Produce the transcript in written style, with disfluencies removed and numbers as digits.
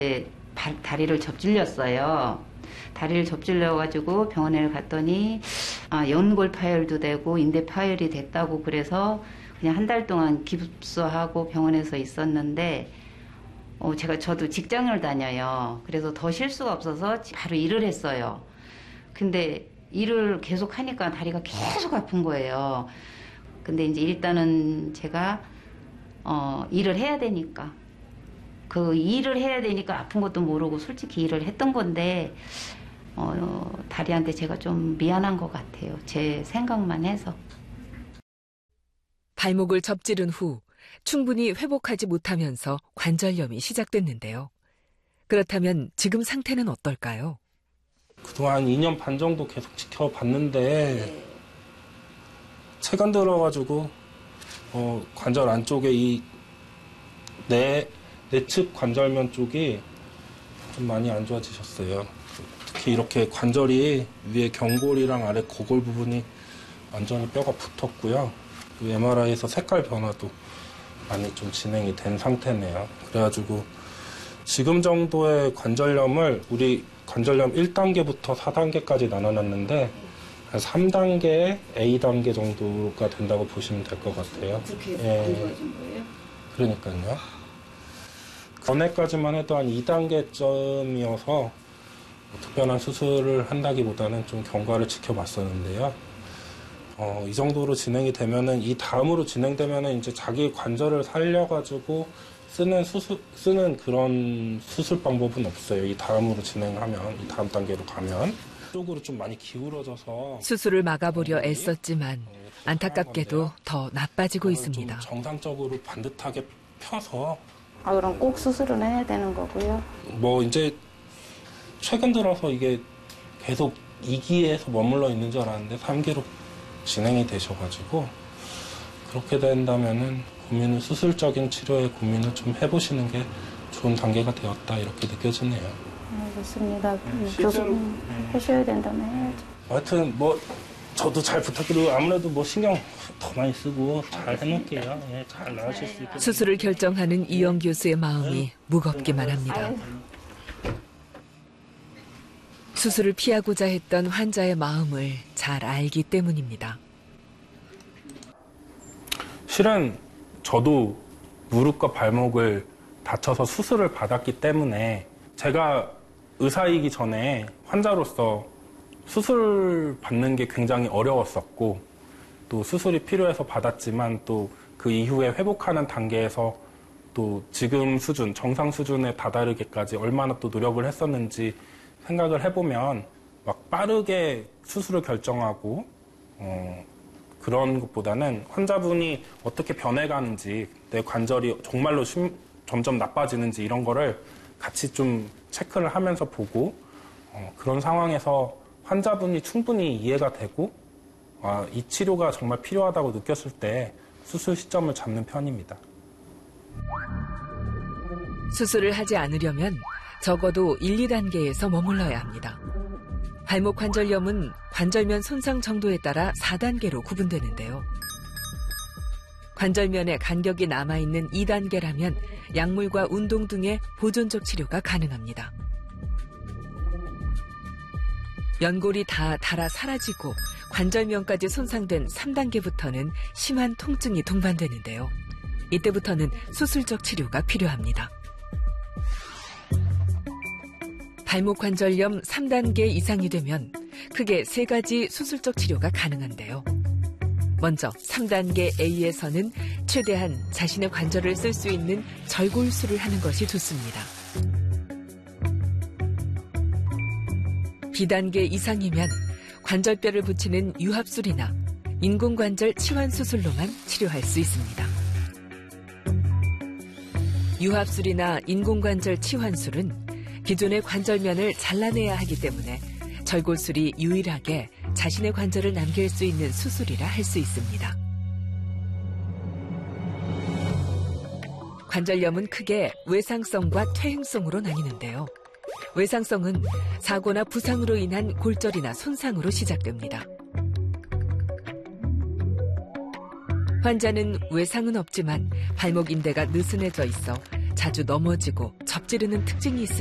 다리를 접질렸어요. 다리를 접질려가지고 병원에 갔더니 연골 파열도 되고 인대 파열이 됐다고 그래서 그냥 한 달 동안 깁스하고 병원에서 있었는데 저도 직장을 다녀요. 그래서 더 쉴 수가 없어서 바로 일을 했어요. 근데 일을 계속 하니까 다리가 계속 아픈 거예요. 근데 이제 일단은 제가 일을 해야 되니까 그 일을 해야 되니까 아픈 것도 모르고 솔직히 일을 했던 건데 다리한테 제가 좀 미안한 것 같아요. 제 생각만 해서. 발목을 접지른 후 충분히 회복하지 못하면서 관절염이 시작됐는데요. 그렇다면 지금 상태는 어떨까요? 그동안 2년 반 정도 계속 지켜봤는데 최근 들어가지고 관절 안쪽에 이 내측 관절면 쪽이 좀 많이 안 좋아지셨어요. 특히 이렇게 관절이 위에 경골이랑 아래 고골 부분이 완전히 뼈가 붙었고요. MRI에서 색깔 변화도 많이 좀 진행이 된 상태네요. 그래가지고 지금 정도의 관절염을 우리 관절염 1단계부터 4단계까지 나눠놨는데 한 3단계, A단계 정도가 된다고 보시면 될 것 같아요. 그렇게 안 좋아진 거예요? 그러니까요. 전에까지만 해도 한 2단계점이어서 특별한 수술을 한다기보다는 좀 경과를 지켜봤었는데요. 이 정도로 진행이 되면은, 이 다음으로 진행되면은 이제 자기 관절을 살려가지고 쓰는 그런 수술 방법은 없어요. 이 다음으로 진행하면, 이 다음 단계로 가면. 쪽으로 좀 많이 기울어져서. 수술을 막아보려 애썼지만 안타깝게도 더 나빠지고 있습니다. 좀 정상적으로 반듯하게 펴서. 그럼 꼭 수술은 해야 되는 거고요? 이제 최근 들어서 이게 계속 2기에서 머물러 있는 줄 알았는데 3기로 진행이 되셔가지고 그렇게 된다면은 수술적인 치료에 고민을 좀 해보시는 게 좋은 단계가 되었다 이렇게 느껴지네요. 알겠습니다. 계속 하셔야 된다면 해야죠. 하여튼 저도 잘 부탁드리고 아무래도 신경 더 많이 쓰고 잘 해놓을게요. 예, 잘 나으실 수 있게. 수술을 결정하는 이영 교수의 마음이 무겁기만 합니다. 수술을 피하고자 했던 환자의 마음을 잘 알기 때문입니다. 실은 저도 무릎과 발목을 다쳐서 수술을 받았기 때문에 제가 의사이기 전에 환자로서 수술 받는 게 굉장히 어려웠었고 또 수술이 필요해서 받았지만 또 그 이후에 회복하는 단계에서 또 지금 수준, 정상 수준에 다다르기까지 얼마나 또 노력을 했었는지 생각을 해보면 막 빠르게 수술을 결정하고 그런 것보다는 환자분이 어떻게 변해가는지 내 관절이 정말로 점점 나빠지는지 이런 거를 같이 좀 체크를 하면서 보고 그런 상황에서 환자분이 충분히 이해가 되고 이 치료가 정말 필요하다고 느꼈을 때 수술 시점을 잡는 편입니다. 수술을 하지 않으려면 적어도 1, 2단계에서 머물러야 합니다. 발목 관절염은 관절면 손상 정도에 따라 4단계로 구분되는데요. 관절면에 간격이 남아있는 2단계라면 약물과 운동 등의 보존적 치료가 가능합니다. 연골이 다 닳아 사라지고 관절면까지 손상된 3단계부터는 심한 통증이 동반되는데요. 이때부터는 수술적 치료가 필요합니다. 발목 관절염 3단계 이상이 되면 크게 3가지 수술적 치료가 가능한데요. 먼저 3단계 A에서는 최대한 자신의 관절을 쓸 수 있는 절골술을 하는 것이 좋습니다. B단계 이상이면 관절뼈를 붙이는 유합술이나 인공관절 치환수술로만 치료할 수 있습니다. 유합술이나 인공관절 치환술은 기존의 관절면을 잘라내야 하기 때문에 절골술이 유일하게 자신의 관절을 남길 수 있는 수술이라 할 수 있습니다. 관절염은 크게 외상성과 퇴행성으로 나뉘는데요. 외상성은 사고나 부상으로 인한 골절이나 손상으로 시작됩니다. 환자는 외상은 없지만 발목 인대가 느슨해져 있어 자주 넘어지고 접지르는 특징이 있습니다.